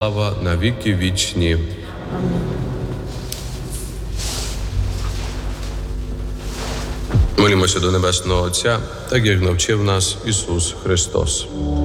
слава на віки вічні. Молімося до Небесного Отця, так як навчив нас Ісус Христос.